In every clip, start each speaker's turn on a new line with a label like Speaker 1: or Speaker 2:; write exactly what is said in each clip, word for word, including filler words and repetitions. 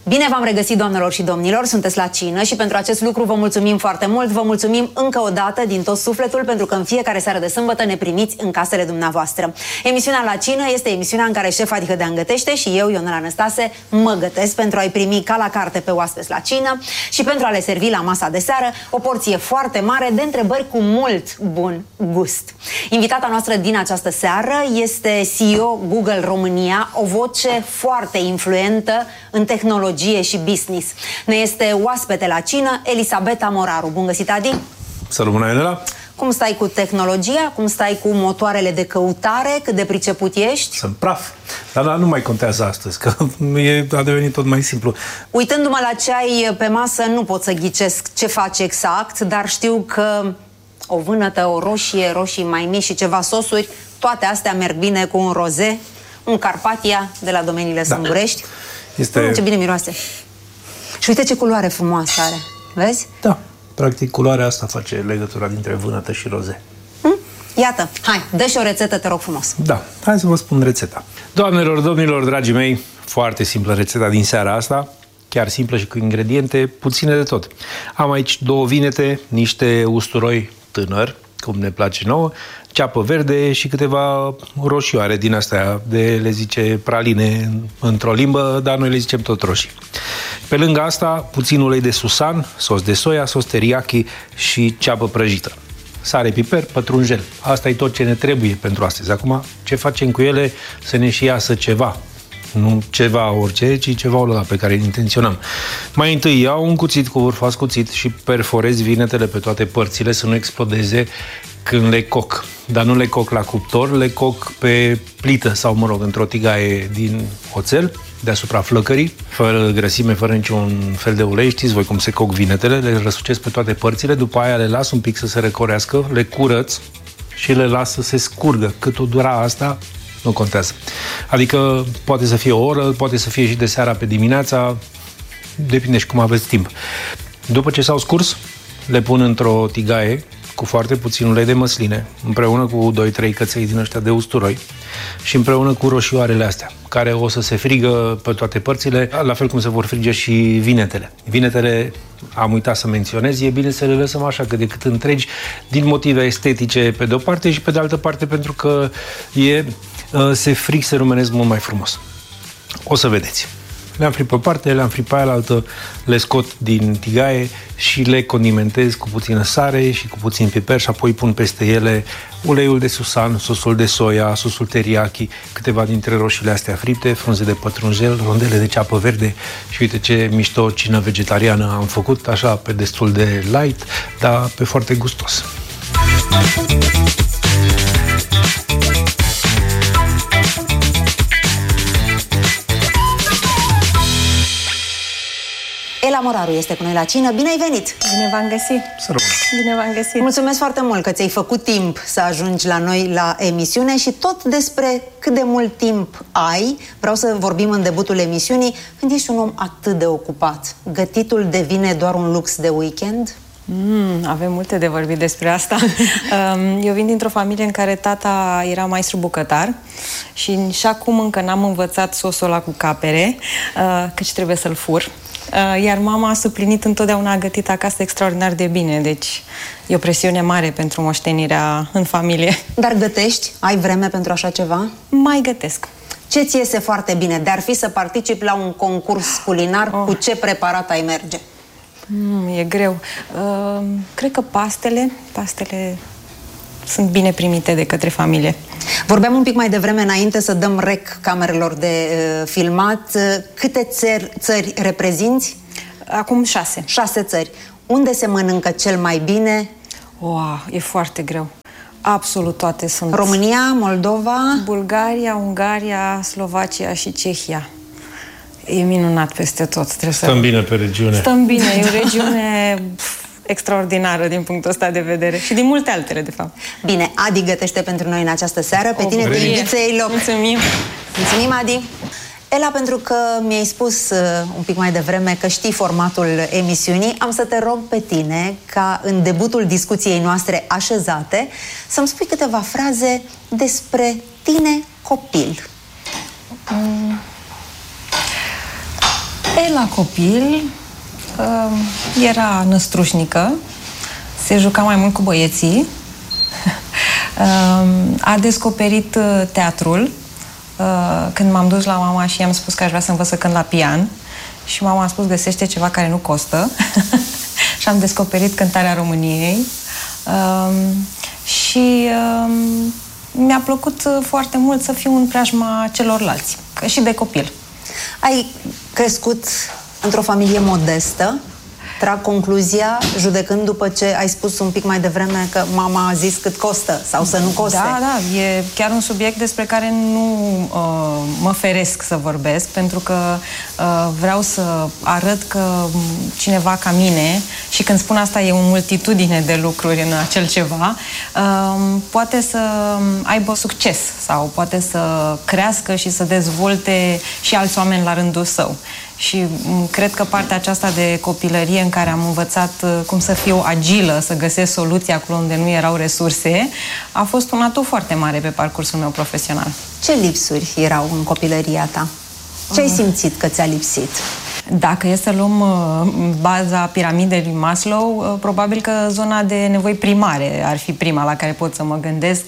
Speaker 1: Bine v-am regăsit, doamnelor și domnilor, sunteți la cină și pentru acest lucru vă mulțumim foarte mult. Vă mulțumim încă o dată din tot sufletul pentru că în fiecare seară de sâmbătă ne primiți în casele dumneavoastră. Emisiunea La Cină este emisiunea în care șefa Dihădean gătește și eu, Ionela Năstase, mă gătesc pentru a-i primi ca la carte pe oaspeți la cină și pentru a le servi la masa de seară o porție foarte mare de întrebări cu mult bun gust. Invitata noastră din această seară este C E O Google România, o voce foarte influentă în tehnologie și business. Ne este oaspete la cină Elisabeta Moraru. Bun găsit, Adi!
Speaker 2: Să rămână, Ionela!
Speaker 1: Cum stai cu tehnologia? Cum stai cu motoarele de căutare? Cât de priceput ești?
Speaker 2: Sunt praf. Dar nu mai contează astăzi, că e, a devenit tot mai simplu.
Speaker 1: Uitându-mă la ce ai pe masă, nu pot să ghicesc ce faci exact, dar știu că o vânătă, o roșie, roșii mai mici și ceva sosuri, toate astea merg bine cu un roze, un Carpatia de la domeniile da. Sâmburești. Este... Mm, ce bine miroase. Și uite ce culoare frumoasă are. Vezi?
Speaker 2: Da. Practic, culoarea asta face legătura dintre vânătă și roze.
Speaker 1: Mm? Iată. Hai, dă și o rețetă, te rog frumos.
Speaker 2: Da. Hai să vă spun rețeta. Doamnelor, domnilor, dragii mei, foarte simplă rețeta din seara asta. Chiar simplă și cu ingrediente puține de tot. Am aici două vinete, niște usturoi tânăr, cum ne place nouă, ceapă verde și câteva roșioare din astea, de le zice praline într-o limbă, dar noi le zicem tot roșii. Pe lângă asta, puțin ulei de susan, sos de soia, sos teriyaki și ceapă prăjită. Sare, piper, pătrunjel. Asta e tot ce ne trebuie pentru astăzi. Acum, ce facem cu ele să ne și iasă ceva? Nu ceva orice, ci ceva ăla pe care îl intenționăm. Mai întâi iau un cuțit cu vârf ascuțit și perforez vinetele pe toate părțile să nu explodeze când le coc. Dar nu le coc la cuptor, le coc pe plită sau, mă rog, într-o tigaie din oțel, deasupra flăcării, fără grăsime, fără niciun fel de ulei. Știți voi cum se coc vinetele, le răsucesc pe toate părțile, după aia le las un pic să se recorească, le curăț și le las să se scurgă. Cât o dura asta, nu contează. Adică poate să fie o oră, poate să fie și de seara pe dimineața, depinde și cum aveți timp. După ce s-au scurs, le pun într-o tigaie cu foarte puțin ulei de măsline, împreună cu doi trei căței din ăștia de usturoi și împreună cu roșioarele astea, care o să se frigă pe toate părțile, la fel cum se vor frige și vinetele. Vinetele, am uitat să menționez, e bine să le lăsăm așa cât de cât întregi, din motive estetice pe de-o parte și pe de altă parte pentru că e, se frig, se rumenesc mult mai frumos. O să vedeți. Le-am fript pe parte, le-am fript pe aia altă, le scot din tigaie și le condimentez cu puțină sare și cu puțin piper și apoi pun peste ele uleiul de susan, sosul de soia, sosul teriyaki, câteva dintre roșiile astea fripte, frunze de pătrunjel, rondele de ceapă verde și uite ce mișto cină vegetariană am făcut, așa pe destul de light, dar pe foarte gustos.
Speaker 1: Ela Moraru este cu noi la cină. Bine ai venit!
Speaker 3: Bine v-am găsit!
Speaker 2: Să rămână!
Speaker 3: Bine v-am găsit!
Speaker 1: Mulțumesc foarte mult că ți-ai făcut timp să ajungi la noi la emisiune și tot despre cât de mult timp ai. Vreau să vorbim în debutul emisiunii când ești un om atât de ocupat. Gătitul devine doar un lux de weekend?
Speaker 3: Mm, avem multe de vorbit despre asta. Eu vin dintr-o familie în care tata era maestru bucătar și și acum încă n-am învățat sosul ăla cu capere, căci trebuie să-l fur. Iar mama a suplinit întotdeauna, a gătit acasă extraordinar de bine, deci e o presiune mare pentru moștenirea în familie.
Speaker 1: Dar gătești? Ai vreme pentru așa ceva?
Speaker 3: Mai gătesc.
Speaker 1: Ce ți iese foarte bine? De-ar fi să participi la un concurs culinar, oh. cu ce preparat ai merge?
Speaker 3: Mm, e greu. Uh, cred că pastele, pastele sunt bine primite de către familie.
Speaker 1: Vorbeam un pic mai devreme, înainte să dăm rec camerelor de uh, filmat. Câte țări, țări reprezinți?
Speaker 3: Acum șase.
Speaker 1: Șase țări. Unde se mănâncă cel mai bine?
Speaker 3: Wow, e foarte greu. Absolut toate sunt.
Speaker 1: România, Moldova?
Speaker 3: Bulgaria, Ungaria, Slovacia și Cehia. E minunat peste tot. Trebuie
Speaker 2: Stăm
Speaker 3: să...
Speaker 2: bine pe regiune.
Speaker 3: Stăm bine, e o regiune extraordinară din punctul ăsta de vedere și din multe altele, de fapt.
Speaker 1: Bine, Adi gătește pentru noi în această seară. Pe o tine te invit să iei loc.
Speaker 3: Mulțumim!
Speaker 1: Mulțumim, Adi! Ela, pentru că mi-ai spus uh, un pic mai devreme că știi formatul emisiunii, am să te rog pe tine ca în debutul discuției noastre așezate să-mi spui câteva fraze despre tine copil.
Speaker 3: Mm. E, la copil era năstrușnică, se juca mai mult cu băieții, a descoperit teatrul când m-am dus la mama și i-am spus că aș vrea să învăț să cânt la pian și mama a spus găsește ceva care nu costă și am descoperit cântarea României și mi-a plăcut foarte mult să fiu în preajma celorlalți, că și de copil.
Speaker 1: Ai crescut într-o familie modestă? Trag concluzia, judecând după ce ai spus un pic mai devreme că mama a zis cât costă sau să nu coste.
Speaker 3: Da, da, e chiar un subiect despre care nu uh, mă feresc să vorbesc, pentru că uh, vreau să arăt că cineva ca mine, și când spun asta e o multitudine de lucruri în acel ceva, uh, poate să aibă succes sau poate să crească și să dezvolte și alți oameni la rândul său. Și cred că partea aceasta de copilărie în care am învățat cum să fiu agilă, să găsesc soluții acolo unde nu erau resurse, a fost un atu foarte mare pe parcursul meu profesional.
Speaker 1: Ce lipsuri erau în copilăria ta? Ce ai simțit că ți-a lipsit?
Speaker 3: Dacă e să luăm baza piramidei lui Maslow, probabil că zona de nevoi primare ar fi prima la care pot să mă gândesc.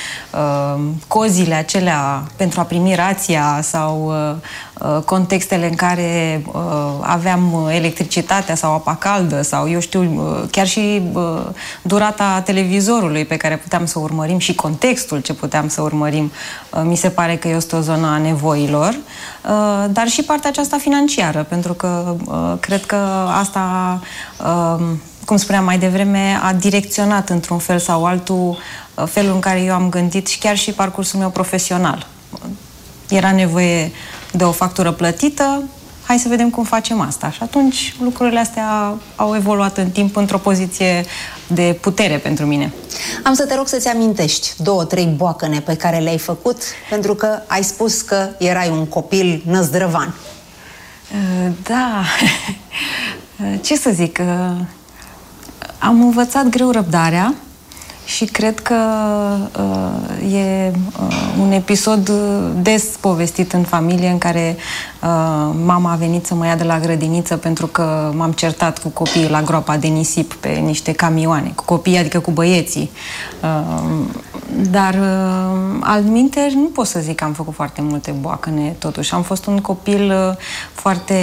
Speaker 3: Cozile acelea pentru a primi rația sau contextele în care aveam electricitatea sau apa caldă sau, eu știu, chiar și durata televizorului pe care puteam să urmărim și contextul ce puteam să urmărim, mi se pare că este o zonă a nevoilor, dar și partea aceasta financiară, pentru că cred că asta, cum spuneam mai devreme, a direcționat într-un fel sau altul felul în care eu am gândit și chiar și parcursul meu profesional. Era nevoie de o factură plătită, hai să vedem cum facem asta. Și atunci lucrurile astea au evoluat în timp într-o poziție de putere pentru mine.
Speaker 1: Am să te rog să-ți amintești două, trei boacăne pe care le-ai făcut, pentru că ai spus că erai un copil năzdrăvan.
Speaker 3: Da, ce să zic, am învățat greu răbdarea și cred că uh, e uh, un episod des povestit în familie în care uh, mama a venit să mă ia de la grădiniță pentru că m-am certat cu copiii la groapa de nisip pe niște camioane, cu copiii, adică cu băieții. Uh, dar uh, altminteri nu pot să zic că am făcut foarte multe boacăne, totuși. Am fost un copil uh, foarte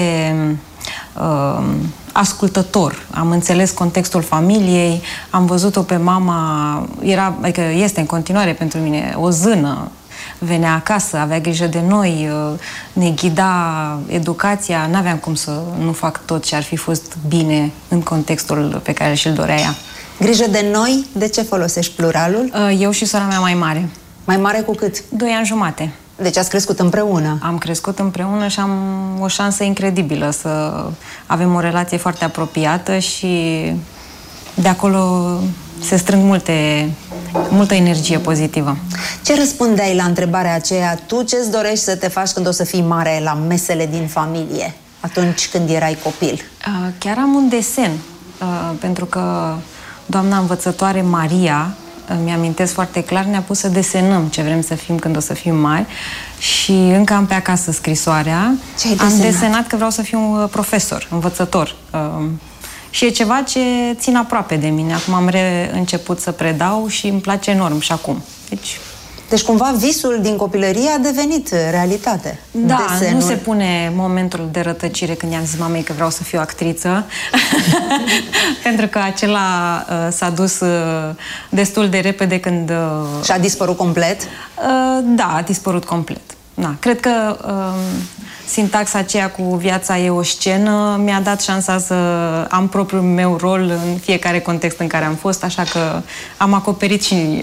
Speaker 3: uh, ascultător. Am înțeles contextul familiei, am văzut-o pe mama, era, adică este în continuare pentru mine o zână, venea acasă, avea grijă de noi, ne ghida educația, n-aveam cum să nu fac tot ce ar fi fost bine în contextul pe care și-l dorea ea.
Speaker 1: Grijă de noi? De ce folosești pluralul?
Speaker 3: Eu și sora mea mai mare.
Speaker 1: Mai mare cu cât?
Speaker 3: Doi ani jumate.
Speaker 1: Deci ați crescut împreună?
Speaker 3: Am crescut împreună și am o șansă incredibilă să avem o relație foarte apropiată și de acolo se strâng multe, multă energie pozitivă.
Speaker 1: Ce răspundeai la întrebarea aceea? Tu ce-ți dorești să te faci când o să fii mare la mesele din familie, atunci când erai copil?
Speaker 3: Chiar am un desen, pentru că doamna învățătoare Maria, îmi amintesc foarte clar, ne-a pus să desenăm ce vrem să fim când o să fim mari și încă am pe acasă scrisoarea.
Speaker 1: Ce ai
Speaker 3: am
Speaker 1: desenat?
Speaker 3: desenat că vreau să fiu profesor, învățător. Și e ceva ce țin aproape de mine. Acum am reînceput să predau și îmi place enorm și acum. Deci,
Speaker 1: deci cumva visul din copilărie a devenit realitate.
Speaker 3: Da,
Speaker 1: Desenul.
Speaker 3: Nu se pune momentul de rătăcire când i-am zis mamei că vreau să fiu actriță. Pentru că acela uh, s-a dus uh, destul de repede când... Uh,
Speaker 1: Și a dispărut complet?
Speaker 3: Uh, da, a dispărut complet. Da, cred că uh, sintaxa aceea cu viața e o scenă mi-a dat șansa să am propriul meu rol în fiecare context în care am fost, așa că am acoperit și